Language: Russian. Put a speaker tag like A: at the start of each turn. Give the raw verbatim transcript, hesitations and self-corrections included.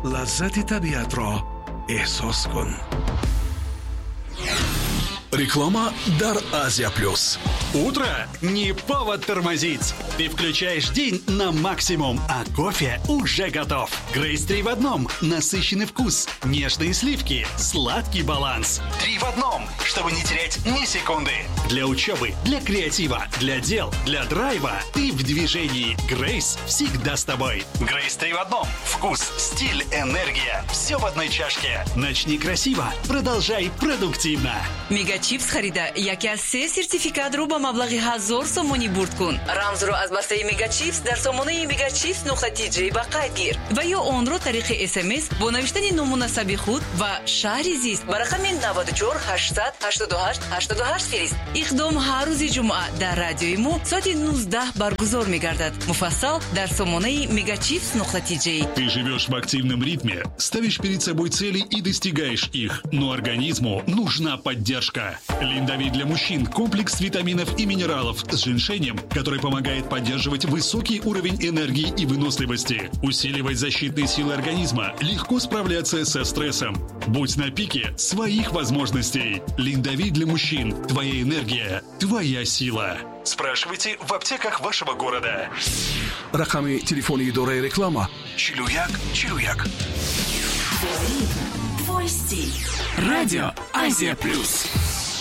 A: лаззати табиатро эҳсос кун. Реклама дар Азия Плюс.
B: Утро не повод тормозить. Ты включаешь день на максимум, а кофе уже готов. Грейс три в одном. Насыщенный вкус, нежные сливки, сладкий баланс. Три в одном, чтобы не терять ни секунды. Для учебы, для креатива, для дел, для драйва. Ты в движении. Грейс всегда с тобой. Грейс три в одном. Вкус, стиль, энергия. Все в одной чашке. Начни красиво, продолжай продуктивно.
C: Мегачипс харида яке аз се сертификатро ба маблағи ҳазор сомонӣ бурд кун. Рамзро аз бастаи Мегачипс дар сомонаи мегачипс нуқта ти ба қайд гир ва ё онро тариқи смс бо навиштани ному насаби худ ва шаҳри зист ба рақами навад و چهار هشتصد هشتاد و هشت هشتاد و هشت фирист. Иқдом ҳар рӯзи ҷумъа дар радиои мо соати нуздаҳ баргузор мегардад. Муфассал дар сомонаи мегачипс нуқта ти.
B: Ты живешь в активном ритме, ставишь перед собой цели и достигаешь их, но организму нужна поддержка. Линдави для мужчин – комплекс витаминов и минералов с женьшенем, который помогает поддерживать высокий уровень энергии и выносливости, усиливать защитные силы организма, легко справляться со стрессом. Будь на пике своих возможностей. Линдави для мужчин – твоя энергия, твоя сила. Спрашивайте в аптеках вашего города.
A: Рақами телефони идораи реклама чилу як чилу як.
D: Твой стиль. Радио Азия Плюс.